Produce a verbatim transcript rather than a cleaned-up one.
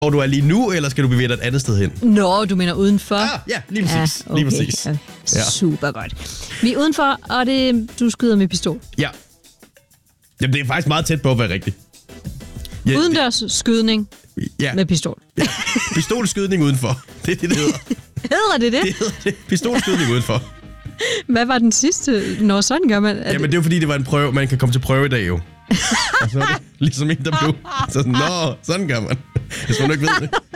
hvor du er lige nu, eller skal du bevæge dig et andet sted hen? Nå, du mener udenfor? Ah, ja, lige præcis. Ja, okay. Lige præcis. Ja. Super godt. Vi er udenfor, og det, du skyder med pistol. Ja. Jamen, det er faktisk meget tæt på at være rigtigt. Ja, Udendørs skydning ja. med pistol. Ja. Pistolskydning udenfor. Det er det, det hedder. Hedder det det? Det hedder det. Pistolskydning udenfor. Hvad var den sidste? Nå, sådan gør man. Jamen, det er jo fordi, det var en prøve. Man kan komme til prøve i dag jo. Og så er det ligesom interview. Så sådan, nå, sådan gør man. Hvis man ikke ved det.